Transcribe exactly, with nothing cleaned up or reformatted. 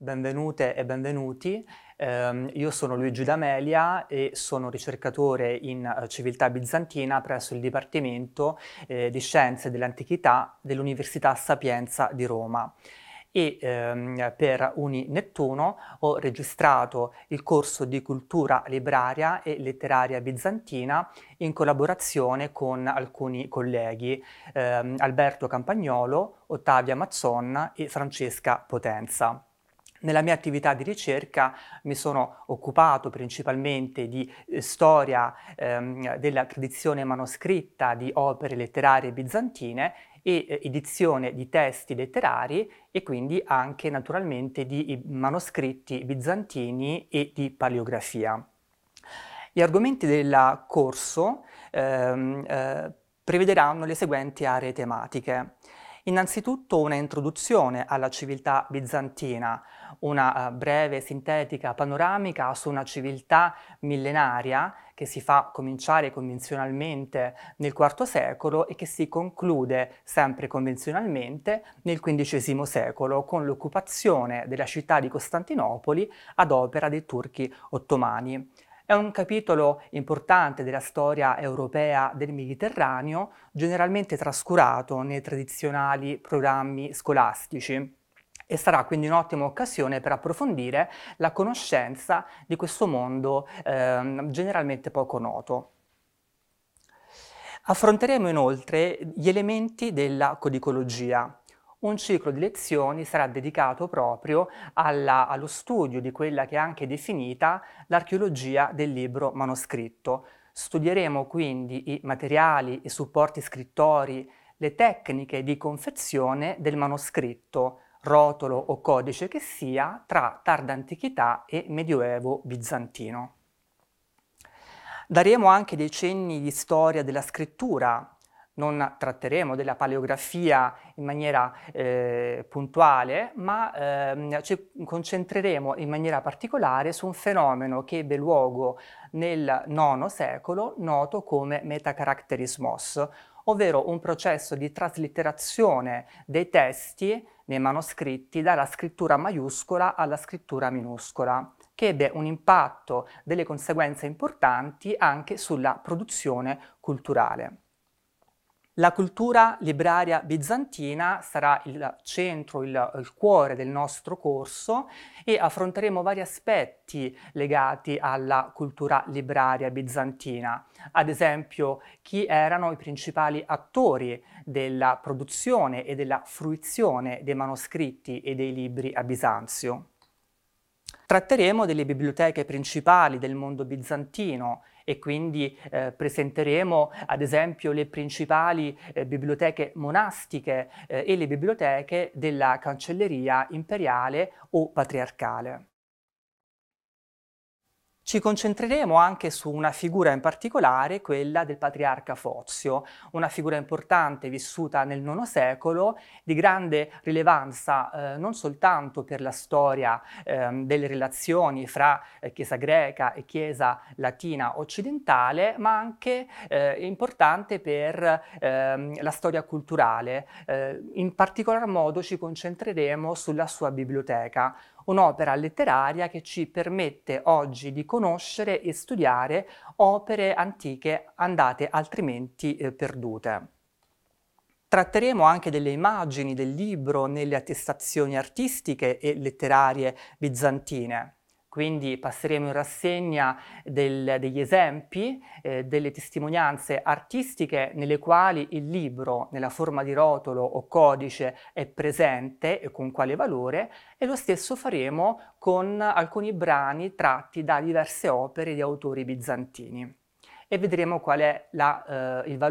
Benvenute e benvenuti. Ehm, io sono Luigi D'Amelia e sono ricercatore in eh, civiltà bizantina presso il Dipartimento eh, di Scienze dell'Antichità dell'Università Sapienza di Roma. E ehm, per Uni Nettuno ho registrato il corso di cultura libraria e letteraria bizantina in collaborazione con alcuni colleghi, ehm, Alberto Campagnolo, Ottavia Mazzon e Francesca Potenza. Nella mia attività di ricerca mi sono occupato principalmente di eh, storia ehm, della tradizione manoscritta di opere letterarie bizantine e eh, edizione di testi letterari e quindi anche naturalmente di i manoscritti bizantini e di paleografia. Gli argomenti del corso ehm, eh, prevederanno le seguenti aree tematiche. Innanzitutto una introduzione alla civiltà bizantina, una uh, breve sintetica panoramica su una civiltà millenaria che si fa cominciare convenzionalmente nel quarto secolo e che si conclude sempre convenzionalmente nel quindicesimo secolo con l'occupazione della città di Costantinopoli ad opera dei turchi ottomani. È un capitolo importante della storia europea del Mediterraneo, generalmente trascurato nei tradizionali programmi scolastici e sarà quindi un'ottima occasione per approfondire la conoscenza di questo mondo ehm, generalmente poco noto. Affronteremo inoltre gli elementi della codicologia. Un ciclo di lezioni sarà dedicato proprio alla, allo studio di quella che è anche definita l'archeologia del libro manoscritto. Studieremo quindi i materiali, i supporti scrittori, le tecniche di confezione del manoscritto, rotolo o codice che sia, tra tarda antichità e medioevo bizantino. Daremo anche dei cenni di storia della scrittura. Non tratteremo della paleografia in maniera eh, puntuale, ma ehm, ci concentreremo in maniera particolare su un fenomeno che ebbe luogo nel nono secolo, noto come metacaracterismos, ovvero un processo di traslitterazione dei testi nei manoscritti dalla scrittura maiuscola alla scrittura minuscola, che ebbe un impatto, delle conseguenze importanti anche sulla produzione culturale. La cultura libraria bizantina sarà il centro, il, il cuore del nostro corso e affronteremo vari aspetti legati alla cultura libraria bizantina. Ad esempio, chi erano i principali attori della produzione e della fruizione dei manoscritti e dei libri a Bisanzio. Tratteremo delle biblioteche principali del mondo bizantino e quindi eh, presenteremo ad esempio le principali eh, biblioteche monastiche eh, e le biblioteche della cancelleria imperiale o patriarcale. Ci concentreremo anche su una figura in particolare, quella del patriarca Fozio, una figura importante vissuta nel nono secolo, di grande rilevanza eh, non soltanto per la storia eh, delle relazioni fra eh, Chiesa greca e Chiesa latina occidentale, ma anche eh, importante per ehm, la storia culturale. Eh, in particolar modo ci concentreremo sulla sua biblioteca, un'opera letteraria che ci permette oggi di conoscere e studiare opere antiche andate altrimenti eh, perdute. Tratteremo anche delle immagini del libro nelle attestazioni artistiche e letterarie bizantine. Quindi passeremo in rassegna del, degli esempi, eh, delle testimonianze artistiche nelle quali il libro, nella forma di rotolo o codice, è presente e con quale valore, e lo stesso faremo con alcuni brani tratti da diverse opere di autori bizantini. E vedremo qual è la, eh, il valore